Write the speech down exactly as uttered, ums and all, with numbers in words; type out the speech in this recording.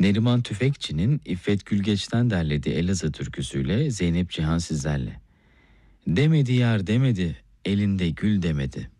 Neriman Tüfekçi'nin İffet Gülgeç'ten derlediği Elazığ türküsüyle Zeynep Cihan sizlerle. Demedi yar demedi, elinde gül demedi.